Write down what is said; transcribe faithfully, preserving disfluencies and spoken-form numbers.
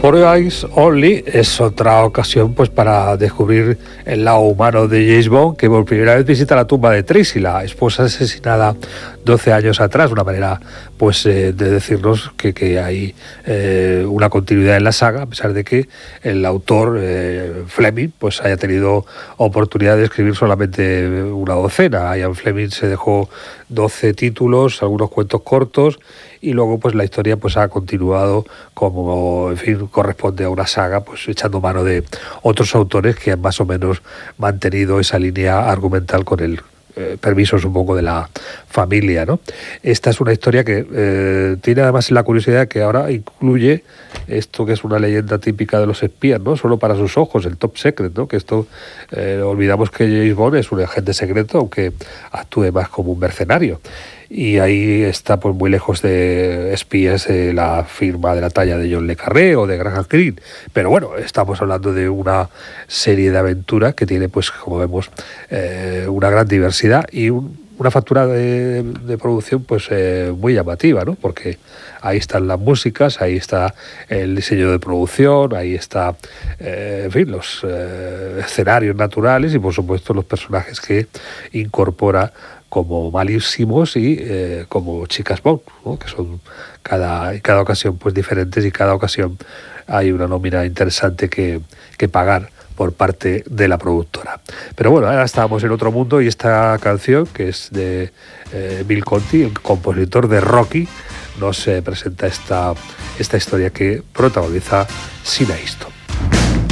For Your Eyes Only es otra ocasión pues para descubrir el lado humano de James Bond, que por primera vez visita la tumba de Tracy, la esposa asesinada doce años atrás, una manera pues eh, de decirnos que, que hay eh, una continuidad en la saga, a pesar de que el autor eh, Fleming pues haya tenido oportunidad de escribir solamente una docena. Ian Fleming se dejó doce títulos, algunos cuentos cortos, y luego pues la historia pues ha continuado como, en fin, corresponde a una saga, pues echando mano de otros autores que han más o menos mantenido esa línea argumental con el eh, permiso, supongo, de la familia, ¿no? Esta es una historia que eh, tiene además la curiosidad que ahora incluye esto que es una leyenda típica de los espías, ¿no? Solo para sus ojos, el top secret, ¿no? Que esto, eh, olvidamos que James Bond es un agente secreto, aunque actúe más como un mercenario. Y ahí está pues muy lejos de espías eh, la firma de la talla de John le Carré o de Graham Greene, pero bueno, estamos hablando de una serie de aventuras que tiene, pues como vemos, eh, una gran diversidad y un, una factura de, de producción pues eh, muy llamativa, ¿no? Porque ahí están las músicas, ahí está el diseño de producción, ahí está eh, en fin, los eh, escenarios naturales y por supuesto los personajes que incorpora como malísimos y eh, como chicas Bond, ¿no? Que son cada, cada ocasión pues diferentes, y cada ocasión hay una nómina interesante que, que pagar por parte de la productora. Pero bueno, ahora estábamos en otro mundo, y esta canción, que es de eh, Bill Conti, el compositor de Rocky, nos eh, presenta esta, esta historia que protagoniza Sheena Easton.